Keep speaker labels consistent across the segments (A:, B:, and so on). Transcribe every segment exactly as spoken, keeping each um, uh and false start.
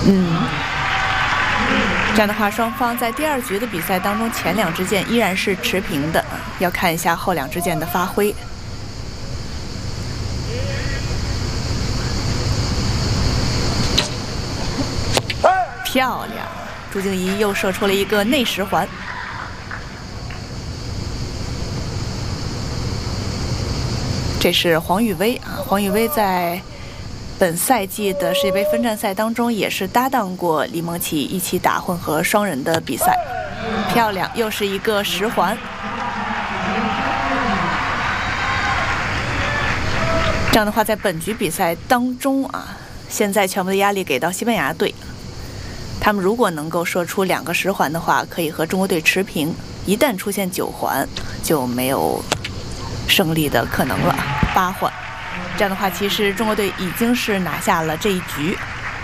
A: 嗯，这样的话，双方在第二局的比赛当中，前两支箭依然是持平的，要看一下后两支箭的发挥。漂亮，朱静怡又射出了一个内十环。这是黄雨薇啊，黄雨薇在本赛季的世界杯分站赛当中也是搭档过李梦琪一起打混合双人的比赛。漂亮，又是一个十环。这样的话，在本局比赛当中啊，现在全部的压力给到西班牙队。他们如果能够射出两个十环的话，可以和中国队持平；一旦出现九环，就没有胜利的可能了。八环，这样的话，其实中国队已经是拿下了这一局。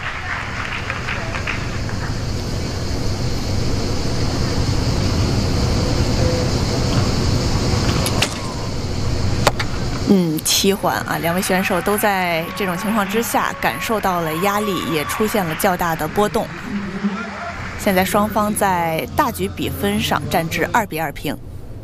A: 嗯，七环啊，两位选手都在这种情况之下感受到了压力，也出现了较大的波动。现在双方在大局比分上战至二比二平。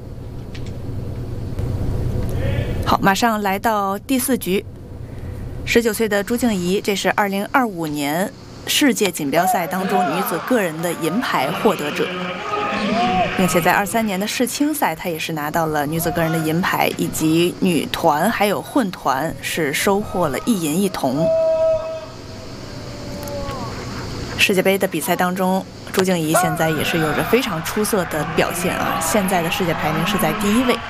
A: 好，马上来到第四局。十九岁的朱静怡，这是二零二五年世界锦标赛当中女子个人的银牌获得者，并且在二三年的世青赛，她也是拿到了女子个人的银牌，以及女团还有混团是收获了一银一铜。世界杯的比赛当中，朱静怡现在也是有着非常出色的表现啊！现在的世界排名是在第一位。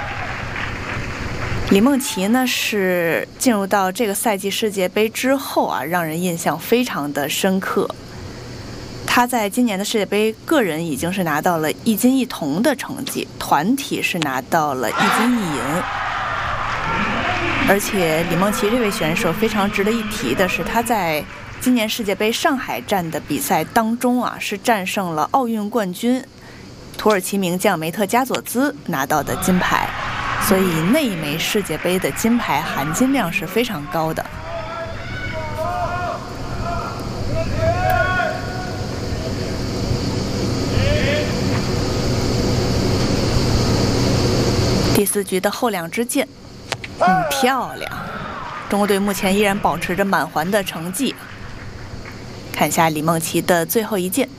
A: 李梦琪呢，是进入到这个赛季世界杯之后啊，让人印象非常的深刻。她在今年的世界杯个人已经是拿到了一金一铜的成绩，团体是拿到了一金一银。而且李梦琪这位选手非常值得一提的是，她在今年世界杯上海站的比赛当中啊，是战胜了奥运冠军土耳其名将梅特加佐兹拿到的金牌，所以那一枚世界杯的金牌含金量是非常高的。第四局的后两支箭，嗯，漂亮。中国队目前依然保持着满环的成绩。看一下李梦琪的最后一箭，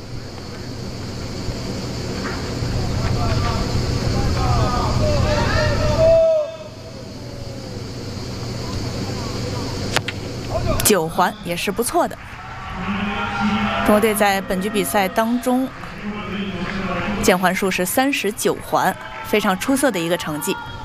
A: 九环也是不错的。中国队在本局比赛当中，箭环数是三十九环，非常出色的一个成绩。